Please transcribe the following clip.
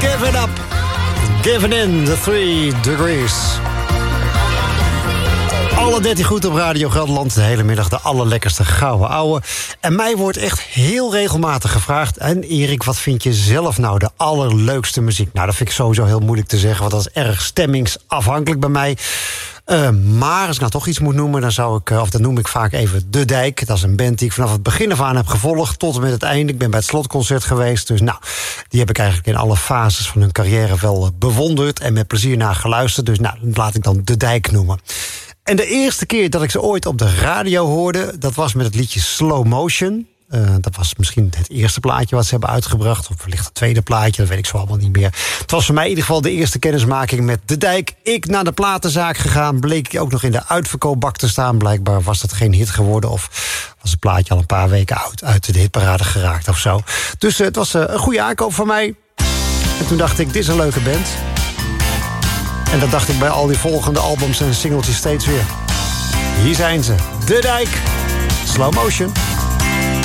Give it up. Giving in the 3 degrees. Alle 13 goed op Radio Gelderland. De hele middag de allerlekkerste gouden ouwe. En mij wordt echt heel regelmatig gevraagd... en Erik, wat vind je zelf nou de allerleukste muziek? Nou, dat vind ik sowieso heel moeilijk te zeggen... want dat is erg stemmingsafhankelijk bij mij. Maar als ik nou toch iets moet noemen... dan noem ik vaak even De Dijk. Dat is een band die ik vanaf het begin af aan heb gevolgd... tot en met het einde. Ik ben bij het slotconcert geweest. Dus nou, die heb ik eigenlijk in alle fases van hun carrière wel bewonderd... en met plezier naar geluisterd. Dus nou, laat ik dan De Dijk noemen. En de eerste keer dat ik ze ooit op de radio hoorde... dat was met het liedje Slow Motion. Dat was misschien het eerste plaatje wat ze hebben uitgebracht. Of wellicht het tweede plaatje, dat weet ik zo allemaal niet meer. Het was voor mij in ieder geval de eerste kennismaking met De Dijk. Ik naar de platenzaak gegaan. Bleek hij ook nog in de uitverkoopbak te staan. Blijkbaar was dat geen hit geworden. Of was het plaatje al een paar weken uit de hitparade geraakt of zo. Dus het was een goede aankoop voor mij. En toen dacht ik, dit is een leuke band. En dat dacht ik bij al die volgende albums en singeltjes steeds weer. Hier zijn ze. De Dijk. Slow Motion.